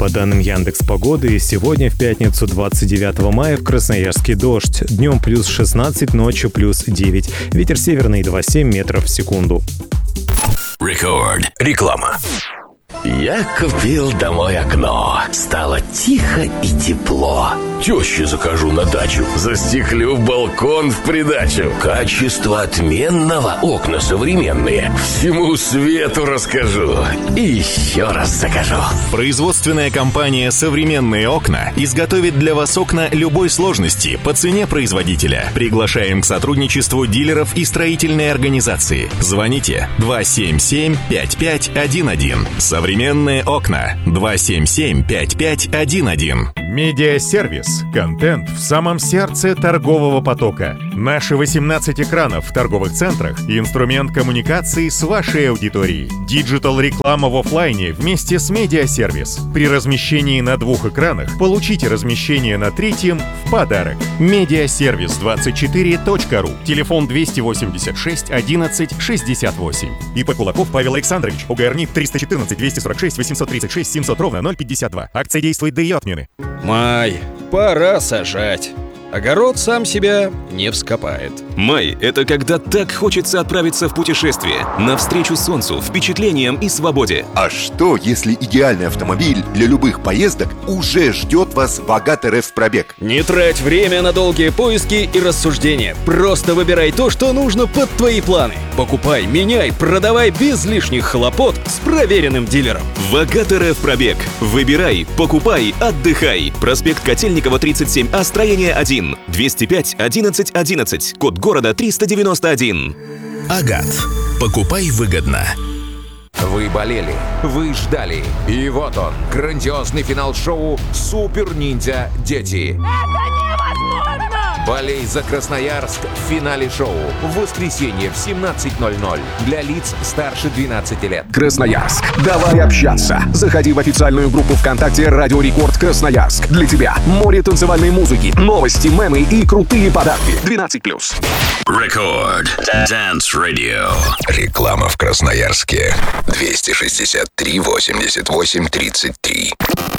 По данным Яндекс.Погоды, сегодня в пятницу 29 мая в Красноярске дождь. Днем плюс 16, ночью плюс 9. Ветер северный 2,7 метров в секунду. Рекорд. Реклама. Я купил домой окно. Стало тихо и тепло. Теще закажу на дачу. Застеклю балкон в придачу. Качество отменного. Окна современные. Всему свету расскажу. И еще раз закажу. Производственная компания «Современные окна» изготовит для вас окна любой сложности по цене производителя. Приглашаем к сотрудничеству дилеров и строительной организации. Звоните 277-5511. «Современные окна» 277-5511. Медиасервис. Контент в самом сердце торгового потока. Наши 18 экранов в торговых центрах – инструмент коммуникации с вашей аудиторией. Диджитал-реклама в офлайне вместе с медиасервис. При размещении на 2 экранах получите размещение на 3-м в подарок. Медиасервис24.ру. Телефон 286 11 68. ИП Кулаков Павел Александрович. УГРНИ 314 246 836 700 ровно 052. Акция действует до ее отмены. Май, пора сажать. Огород сам себя не вскопает. Май – это когда так хочется отправиться в путешествие, навстречу солнцу, впечатлениям и свободе. А что, если идеальный автомобиль для любых поездок уже ждет вас в Агат РФ пробег? Не трать время на долгие поиски и рассуждения. Просто выбирай то, что нужно под твои планы. Покупай, меняй, продавай без лишних хлопот с проверенным дилером. В Агат РФ пробег. Выбирай, покупай, отдыхай. Проспект Котельникова, 37А, строение 1. 205 11 11. Код города 391. Агат. Покупай выгодно. Вы болели, вы ждали. И вот он, грандиозный финал шоу «Супер Ниндзя Дети». Это невозможно! Болей за Красноярск в финале шоу в воскресенье в 17:00 для лиц старше 12 лет. Красноярск. Давай общаться. Заходи в официальную группу ВКонтакте «Радио Рекорд Красноярск». Для тебя море танцевальной музыки, новости, мемы и крутые подарки. 12+. Рекорд. Dance Radio. Реклама в Красноярске. 263 88 33.